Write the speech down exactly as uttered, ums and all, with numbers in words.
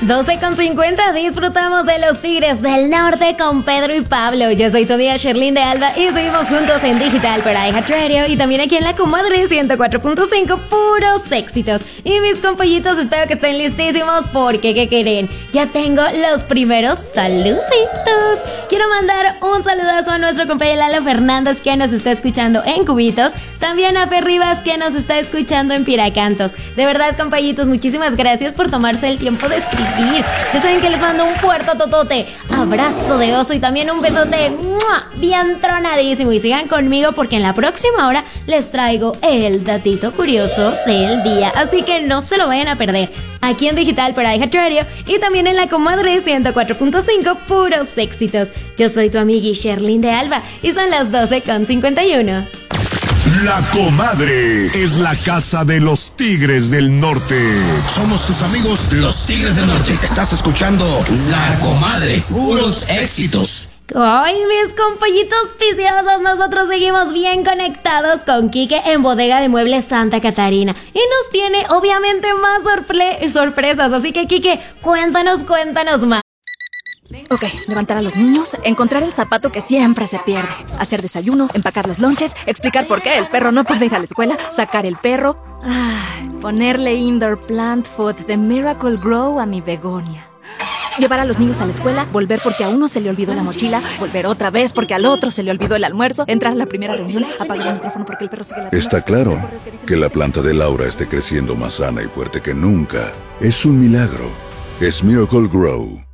doce con cincuenta, disfrutamos de los Tigres del Norte con Pedro y Pablo. Yo soy tu amiga Sherlyn de Alba y seguimos juntos en Digital para iHeartRadio y también aquí en La Comadre ciento cuatro punto cinco, puros éxitos. Y mis compollitos, espero que estén listísimos porque, ¿qué quieren? Ya tengo los primeros saluditos. Quiero mandar un saludazo a nuestro compañero Lalo Fernández que nos está escuchando en Cubitos, también a Fer Rivas que nos está escuchando en Piracantos. De verdad, compañitos, muchísimas gracias por tomarse el tiempo de escribir. Ya saben que les mando un fuerte totote, abrazo de oso y también un besote ¡mua!, bien tronadísimo. Y sigan conmigo porque en la próxima hora les traigo el datito curioso del día, así que no se lo vayan a perder aquí en Digital para iHeartRadio y también en La Comadre ciento cuatro punto cinco, puros éxitos. Yo soy tu amigui Sherlyn de Alba y son las doce con cincuenta y uno. La Comadre es la casa de los Tigres del Norte. Somos tus amigos, los Tigres del Norte. Estás escuchando La Comadre, puros éxitos. Ay, mis compollitos piciosos, nosotros seguimos bien conectados con Quique en Bodega de Muebles Santa Catarina y nos tiene obviamente más sorpre- sorpresas, así que Quique, cuéntanos, cuéntanos más. Ok, levantar a los niños, encontrar el zapato que siempre se pierde, hacer desayuno, empacar los lonches, explicar por qué el perro no puede ir a la escuela, sacar el perro, ay, ponerle indoor plant food de Miracle Grow a mi begonia. Llevar a los niños a la escuela, volver porque a uno se le olvidó la mochila, volver otra vez porque al otro se le olvidó el almuerzo, entrar a la primera reunión, apagar el micrófono porque el perro sigue latiendo. Está claro que la planta de Laura esté creciendo más sana y fuerte que nunca. Es un milagro. Es Miracle Grow.